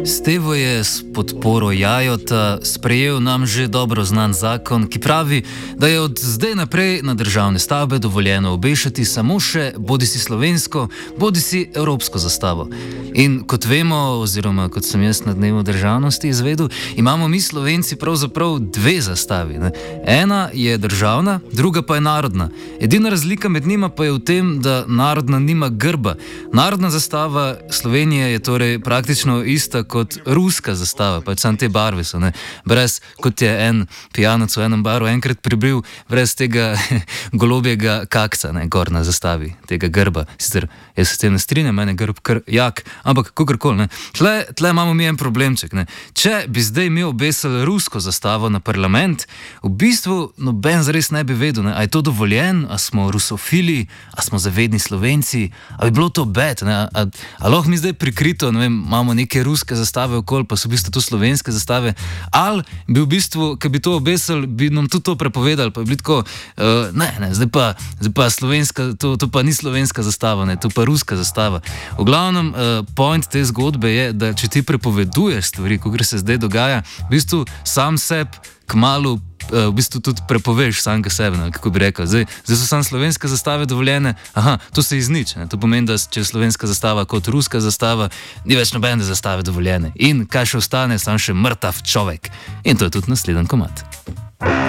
Stevo je s podporo Jajota sprejel nam že dobro znan zakon, ki pravi, da je od zdaj naprej na državne stavbe dovoljeno obešati samo še bodisi slovensko, bodisi evropsko zastavo. In kot vemo, oziroma kot sem jaz na dnevu državnosti izvedel, imamo mi Slovenci pravzaprav dve zastavi. Ne? Ena je državna, druga pa je narodna. Edina razlika med njima pa je v tem, da narodna nima grba. Narodna zastava Slovenije je torej praktično ista kot ruska zastava, pač samo te barve so, ne. Brez, kot je en pijanac v enem baru enkrat prebil, brez tega golobjega kakca, ne, gor na zastavi, tega grba. Sicer jaz se s tem ne strinjam, meni je grb kar jak, ampak kakorkoli, ne. Tle imamo mi en problemček, ne. Če bi zdaj mi obesili rusko zastavo na parlament, v bistvu noben zares ne bi vedel, ne, a je to dovoljen, a smo rusofili, a smo zavedni Slovenci, a bi bilo to bed, ne, a lahko mi zdaj prikrito, ne vem, imamo neke ruske zastave okoli, pa so v bistvu to slovenske zastave, ali bi v bistvu, ko bi to obesili, bi nam tudi to prepovedali, pa bi bili tako, zdaj pa slovenska, to pa ni slovenska zastava, ne, to pa ruska zastava. V glavnem, point te zgodbe je, da če ti prepoveduješ stvari, kot se zdaj dogaja, v bistvu sam sebi kmalu v bistvu tudi prepoveš samega sebe, ne, kako bi rekel. Zdaj so samo slovenske zastave dovoljene, to se izniči. To pomeni, da če je slovenska zastava kot ruska zastava, ni več nobene zastave dovoljene. In kaj še ostane, samo še mrtav človek. In to je tudi naslednji komad.